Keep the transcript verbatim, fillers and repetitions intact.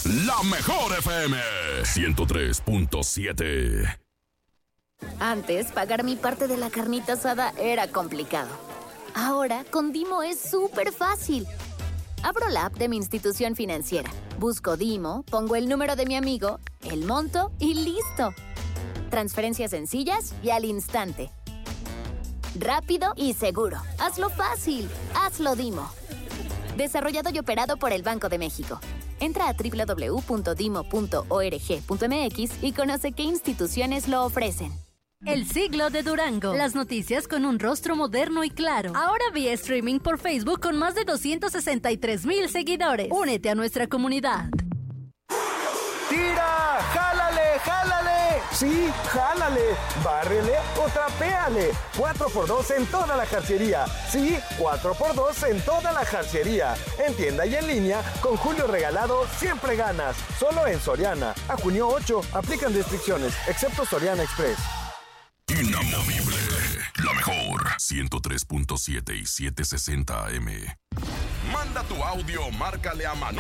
La Mejor F M ciento tres punto siete. Antes, pagar mi parte de la carnita asada era complicado. Ahora, con Dimo es súper fácil. Abro la app de mi institución financiera, busco Dimo, pongo el número de mi amigo, el monto y listo. Transferencias sencillas y al instante. Rápido y seguro. Hazlo fácil. Hazlo Dimo. Desarrollado y operado por el Banco de México. Entra a doble u doble u doble u punto dimo punto org punto m x y conoce qué instituciones lo ofrecen. El siglo de Durango. Las noticias con un rostro moderno y claro. Ahora vía streaming por Facebook con más de doscientos sesenta y tres mil seguidores. Únete a nuestra comunidad. ¡Tira! ¡Jálale! ¡Jálale! Sí, jálale, bárrele o trapéale. cuatro por dos en toda la jarciería. Sí, cuatro por dos en toda la jarciería. En tienda y en línea, con Julio Regalado siempre ganas. Solo en Soriana. A junio ocho, aplican restricciones, excepto Soriana Express. Inamovible. La Mejor ciento tres punto siete y setecientos sesenta A M. Manda tu audio, márcale a Manuel